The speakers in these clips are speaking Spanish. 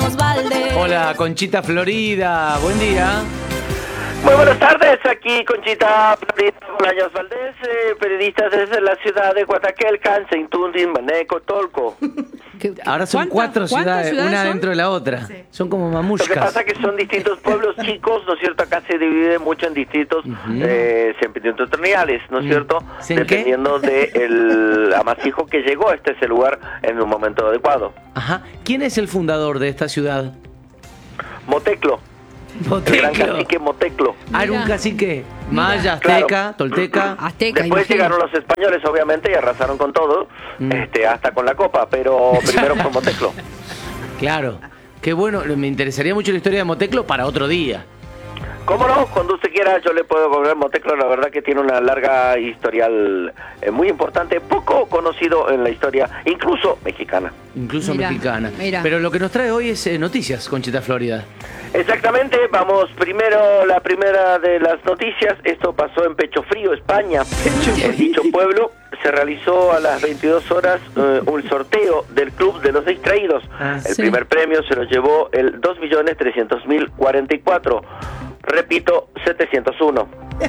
Bolaños Valdés. Hola, Conchita Florida, buen día. Muy buenas tardes, aquí Conchita Florida, Bolaños Valdés, periodistas desde la ciudad de Guataquelcan, Seintundin, Maneco, Tolco. Ahora son cuatro ciudades, una son? dentro de la otra. Sí. Son como Lo que mamushkas. pasa es que son distintos pueblos chicos, ¿no es cierto? Acá se divide mucho en distritos septentrionales, ¿no es cierto? ¿En Dependiendo del amasijo que llegó a ese lugar en un momento adecuado. Ajá. ¿Quién es el fundador de esta ciudad? Moteclo. El gran cacique Moteclo. Ah, era un cacique maya, Claro. azteca, tolteca. Azteca, Después imagino. llegaron los españoles, obviamente, y arrasaron con todo, hasta con la copa, pero primero fue Moteclo. Claro. Qué bueno, me interesaría mucho la historia de Moteclo para otro día. ¿Cómo no? Cuando usted quiera yo le puedo cobrar. Moteclo, la verdad que tiene una larga historial muy importante, poco conocido en la historia, incluso mexicana. Incluso Mira, mexicana. mira. Pero lo que nos trae hoy es noticias, Conchita Florida. Exactamente, vamos primero, la primera de las noticias. Esto pasó en Pecho Frío, España. En dicho pueblo se realizó a las 22 horas un sorteo del Club de los Distraídos. El primer premio se lo llevó el 2.300.044. Repito, 701.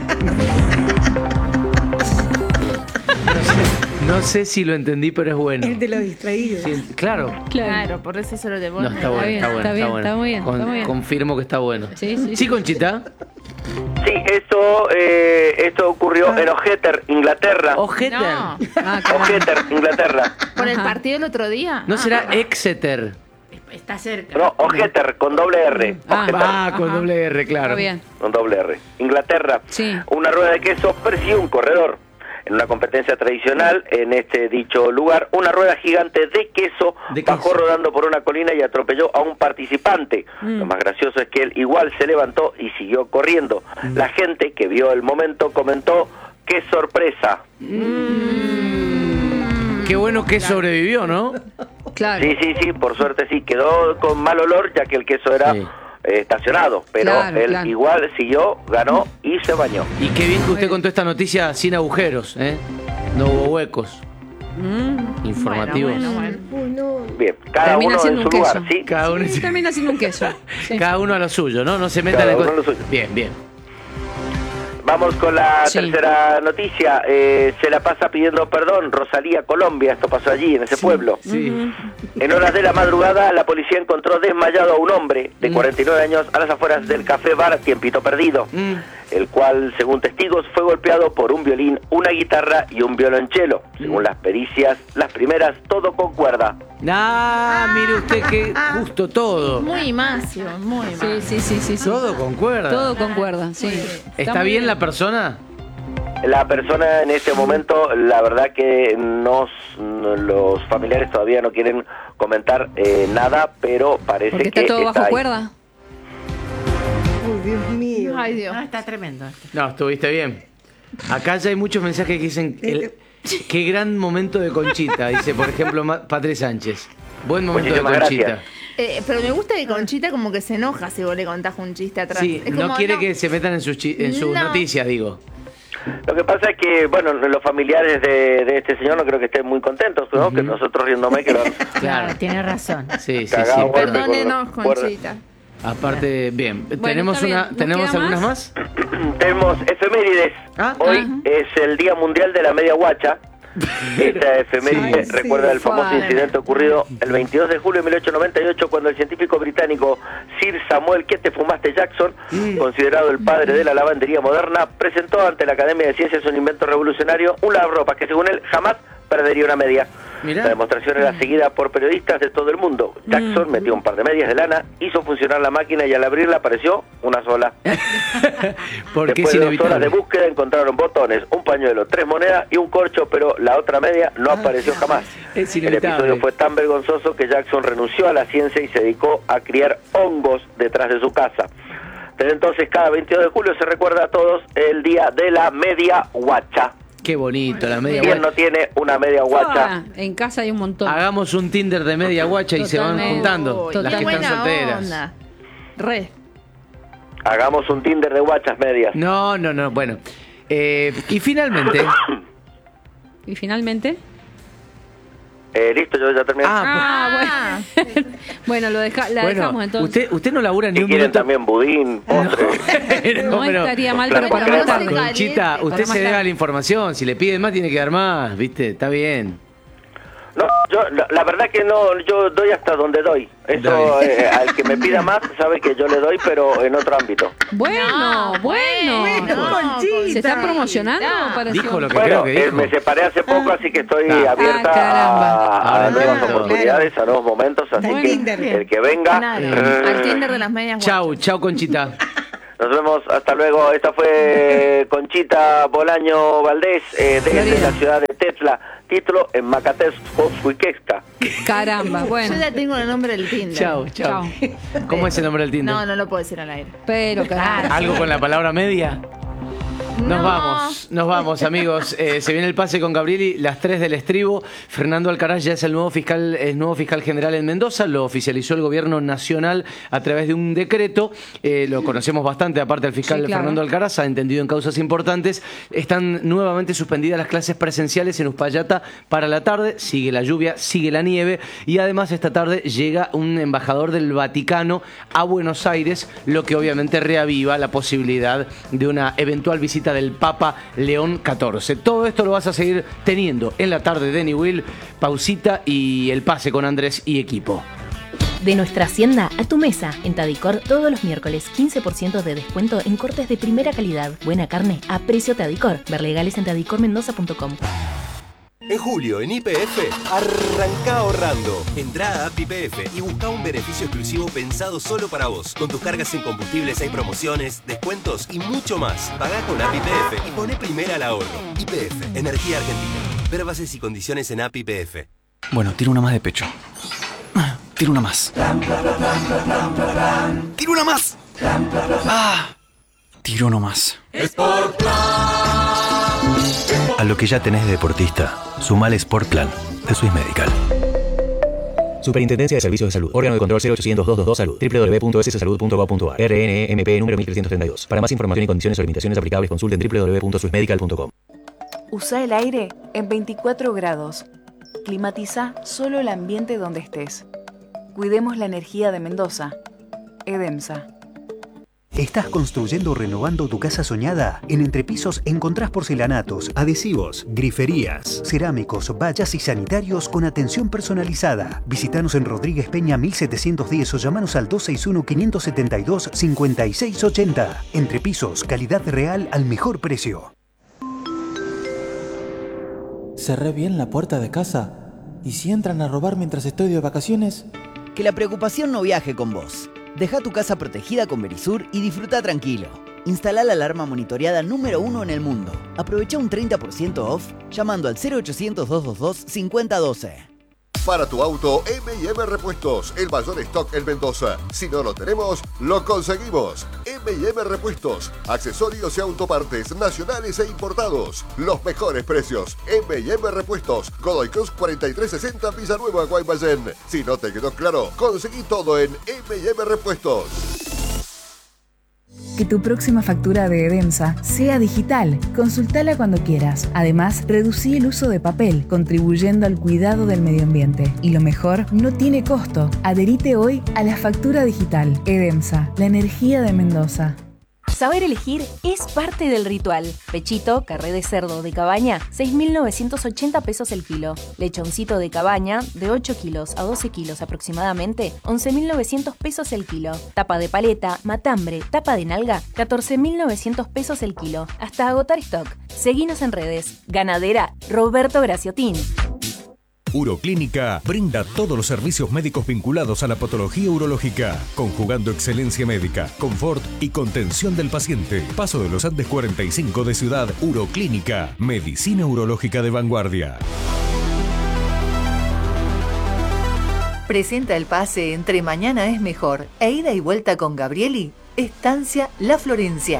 No sé si lo entendí, pero es bueno. El de los distraídos. Sí, claro. Claro, por eso se lo llevó. No, está bueno, bien, está bueno. está bien, bueno. está muy bien, está muy bien. Confirmo que está bueno. Sí. Conchita. Sí, esto ocurrió en Ojeter, Inglaterra. Ojeter. No, Ojeter, Inglaterra. por el partido el otro día. ¿No será Exeter? Está cerca. No, Ojeter, con doble R. Ojeter, Con doble R, claro. Está bien. con doble R. Inglaterra. Sí. Una rueda de queso persiguió un corredor. En una competencia tradicional, en este dicho lugar, una rueda gigante de queso bajó rodando por una colina y atropelló a un participante. Lo más gracioso es que él igual se levantó y siguió corriendo. La gente que vio el momento comentó: ¡qué sorpresa! Qué bueno que sobrevivió, ¿no? Claro. Sí, por suerte sí, quedó con mal olor ya que el queso era estacionado, pero Claro, él claro. igual siguió, ganó y se bañó. Y qué bien que usted contó esta noticia sin agujeros, ¿eh? No hubo huecos. Informativos. Bueno. Bien, cada Termina uno siendo en su un lugar, queso. ¿sí? Cada uno, Sí, termina siendo un queso. Sí. cada uno a lo suyo, ¿no? No se metan Cada en uno a lo suyo. Bien. Vamos con la Sí. tercera noticia. Se la pasa pidiendo perdón Rosalía, Colombia. Esto pasó allí, en ese pueblo. Sí. En horas de la madrugada, la policía encontró desmayado a un hombre de 49 años a las afueras del café bar Tiempito Perdido, el cual, según testigos, fue golpeado por un violín, una guitarra y un violonchelo. Según las pericias, las primeras, todo con cuerda. Mire usted que justo todo. Muy Macio, muy Macio. Sí. Todo con cuerda. Todo con cuerda, sí. ¿Está muy bien la persona? La persona en este momento, la verdad que los familiares todavía no quieren comentar nada, pero parece Porque que está todo bajo ahí. cuerda. Uy, Dios mío. Ay, Dios. No, está tremendo. No, estuviste bien. Acá ya hay muchos mensajes que dicen qué gran momento de Conchita, dice por ejemplo Patri Sánchez. Buen momento Muchísimas de Conchita. gracias. Pero me gusta que Conchita como que se enoja si vos le contás un chiste atrás. Sí, Es no como, quiere que se metan en sus No. noticias, digo. Lo que pasa es que, bueno, los familiares de este señor no creo que estén muy contentos, ¿no? Que nosotros riéndome que lo Claro. Tiene razón. Sí. cagado golpe Perdónenos, con cuerda. Conchita. Aparte, bien. ¿Tenemos está bien. ¿Nos ¿tenemos queda algunas más? Tenemos efemérides. Hoy es el Día Mundial de la Media Guacha. Esta efeméride recuerda el famoso Padre. incidente ocurrido el 22 de julio de 1898 cuando el científico británico Sir Samuel ¿Qué te fumaste Jackson, considerado el padre de la lavandería moderna, presentó ante la Academia de Ciencias un invento revolucionario, un lavarropas que según él jamás perdería una media. Mirá. La demostración era seguida por periodistas de todo el mundo. Jackson metió un par de medias de lana, hizo funcionar la máquina y al abrirla apareció una sola. Porque es Después de 2 horas inevitable. de búsqueda encontraron botones, un pañuelo, 3 monedas y un corcho, pero la otra media no apareció jamás. Es El inevitable. episodio fue tan vergonzoso que Jackson renunció a la ciencia y se dedicó a criar hongos detrás de su casa. Desde entonces, cada 22 de julio se recuerda a todos el día de la media guacha. Qué bonito, la media ¿Quién guacha. no tiene una media guacha? En casa hay un montón. Hagamos un Tinder de media guacha y se van Totalmente. juntando. Uy, Las qué que están buena solteras. onda. Re. Hagamos un Tinder de guachas medias. No, bueno. Y finalmente, Y finalmente, Listo, yo ya terminé. Ah, bueno. Bueno, la dejamos entonces. Usted no labura ni Si un quieren minuto. también budín, postre. No pero- estaría mal, Claro, pero para más tarde. Conchita, usted Para más se debe tarde. a la información. Si le piden más, tiene que dar más, ¿viste? Está bien. No, yo la verdad que no, yo doy hasta donde doy. Eso, al que me pida más, sabe que yo le doy, pero en otro ámbito. Bueno, bueno. Conchita. ¿Se está promocionando? Pareció? Dijo lo que Bueno, creo que dijo. me separé hace poco, así que estoy Ah. abierta caramba. Ahora a nuevas entiendo. oportunidades, a nuevos momentos, así Está que Tinder. el que venga... Al Tinder de las medias. Chau, Conchita. Nos vemos, hasta luego. Esta fue Conchita Bolaño Valdés, desde Florida. la ciudad de Tetla, título en Macatezco-Huiquesca. Caramba, Yo bueno. ya tengo el nombre del Tinder. Chau. ¿Cómo es el nombre del Tinder? No lo puedo decir al aire. Pero, caramba. ¿Algo con la palabra media? Nos vamos, amigos. Se viene el pase con Gabrieli, las 3 del estribo. Fernando Alcaraz ya es el nuevo fiscal general en Mendoza. Lo oficializó el gobierno nacional a través de un decreto. Lo conocemos bastante, aparte del fiscal Sí, claro. Fernando Alcaraz, ha entendido en causas importantes. Están nuevamente suspendidas las clases presenciales en Uspallata para la tarde. Sigue la lluvia, sigue la nieve. Y además esta tarde llega un embajador del Vaticano a Buenos Aires, lo que obviamente reaviva la posibilidad de una eventual visita del Papa León XIV. Todo esto lo vas a seguir teniendo en la tarde de Will, pausita y el pase con Andrés y equipo. De nuestra hacienda a tu mesa. En Tadicor, todos los miércoles, 15% de descuento en cortes de primera calidad. Buena carne a precio Tadicor. Ver legales en tadicormendoza.com. En julio, en YPF, arranca ahorrando. Entrá a App YPF y busca un beneficio exclusivo pensado solo para vos. Con tus cargas en combustibles hay promociones, descuentos y mucho más. Pagá con App YPF y poné primera al ahorro. YPF, Energía Argentina. Ver bases y condiciones en App YPF. Bueno, tiro una más de pecho. Tiro una más. ¡Tiro una más! Tiro uno más. A lo que ya tenés de deportista, sumale Sport Plan de Swiss Medical. Superintendencia de Servicios de Salud. Órgano de control 0800-222 Salud. www.sssalud.gov.ar. RNMP número 1332. Para más información y condiciones o limitaciones aplicables, consulten www.swissmedical.com. Usa el aire en 24 grados. Climatiza solo el ambiente donde estés. Cuidemos la energía de Mendoza. EDEMSA. ¿Estás construyendo o renovando tu casa soñada? En Entrepisos encontrás porcelanatos, adhesivos, griferías, cerámicos, vallas y sanitarios con atención personalizada. Visítanos en Rodríguez Peña 1710 o llamanos al 261-572-5680. Entrepisos, calidad real al mejor precio. ¿Cerré bien la puerta de casa? ¿Y si entran a robar mientras estoy de vacaciones? Que la preocupación no viaje con vos. Deja tu casa protegida con Verisur y disfruta tranquilo. Instala la alarma monitoreada número 1 en el mundo. Aprovecha un 30% off llamando al 0800-222-5012. Para tu auto, M&M Repuestos, el mayor stock en Mendoza. Si no lo tenemos, lo conseguimos. M&M Repuestos, accesorios y autopartes nacionales e importados. Los mejores precios. M&M Repuestos, Godoy Cruz 4360 Villanueva, Guaymallén. Si no te quedó claro, conseguí todo en M&M Repuestos. Que tu próxima factura de EDEMSA sea digital. Consultala cuando quieras. Además, reducí el uso de papel, contribuyendo al cuidado del medio ambiente. Y lo mejor, no tiene costo. Adherite hoy a la factura digital. EDEMSA, la energía de Mendoza. Saber elegir es parte del ritual. Pechito, carré de cerdo de cabaña, 6.980 pesos el kilo. Lechoncito de cabaña, de 8 kilos a 12 kilos aproximadamente, 11.900 pesos el kilo. Tapa de paleta, matambre, tapa de nalga, 14.900 pesos el kilo. Hasta agotar stock. Seguinos en redes. Ganadera Roberto Graciotín. Uroclínica brinda todos los servicios médicos vinculados a la patología urológica, conjugando excelencia médica, confort y contención del paciente. Paso de los Andes 45 de Ciudad. Uroclínica, medicina urológica de vanguardia. Presenta el pase entre Mañana es Mejor e Ida y Vuelta con Gabrieli, Estancia La Florencia.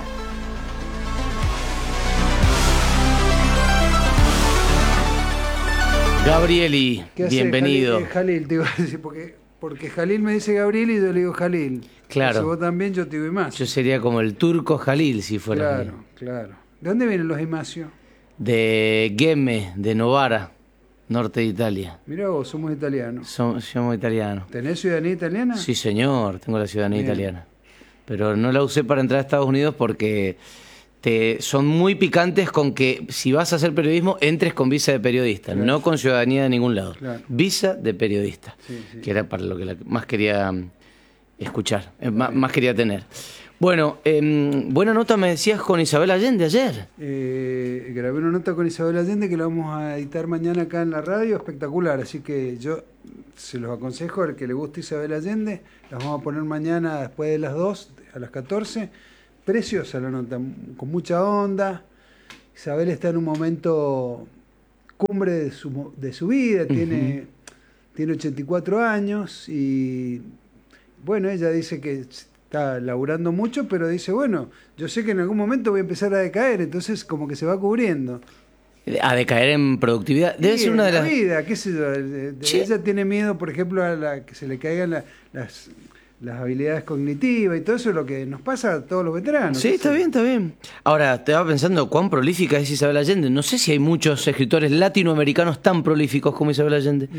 Gabrieli, bienvenido. Jalil, te iba a decir, porque Jalil me dice Gabriel y yo le digo Jalil. Claro. Si vos también, yo te digo Imacio. Yo sería como el turco Jalil si fuera. Claro, claro. ¿De dónde vienen los Imacio? De Gemme, de Novara. Norte de Italia. Mirá vos, somos italianos. Somos italianos. ¿Tenés ciudadanía italiana? Sí, señor, tengo la ciudadanía Bien. italiana. Pero no la usé para entrar a Estados Unidos porque son muy picantes con que si vas a hacer periodismo, entres con visa de periodista, Claro. no con ciudadanía de ningún lado. Claro. Visa de periodista, Sí. que era para lo que más quería escuchar, más quería tener. Bueno, buena nota me decías con Isabel Allende ayer. Grabé una nota con Isabel Allende que la vamos a editar mañana acá en la radio, espectacular, así que yo se los aconsejo al que le guste Isabel Allende, las vamos a poner mañana después de las 2, a las 14, preciosa la nota, con mucha onda. Isabel está en un momento cumbre de su vida, tiene 84 años y bueno, ella dice que está laburando mucho, pero dice, bueno, yo sé que en algún momento voy a empezar a decaer, entonces como que se va cubriendo. A decaer en productividad. Debe ser una de las... vida, qué sé yo. Ella tiene miedo, por ejemplo, a que se le caigan las habilidades cognitivas y todo eso es lo que nos pasa a todos los veteranos. Sí, está bien, está bien. Ahora, estaba pensando cuán prolífica es Isabel Allende. No sé si hay muchos escritores latinoamericanos tan prolíficos como Isabel Allende.